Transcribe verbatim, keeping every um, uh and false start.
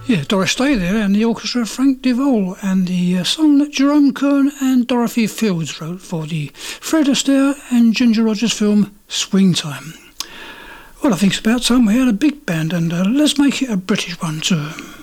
Yeah, Doris Day there, and the orchestra of Frank DeVol, and the uh, song that Jerome Kern and Dorothy Fields wrote for the Fred Astaire and Ginger Rogers film Springtime. Well, I think it's about time we had a big band, and uh, let's make it a British one too.